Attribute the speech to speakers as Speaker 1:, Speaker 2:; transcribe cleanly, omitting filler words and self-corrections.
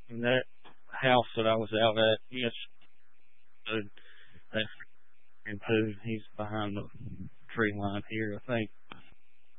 Speaker 1: in that house that I was out at, yes, that freaking poo, he's behind the tree line here, I think.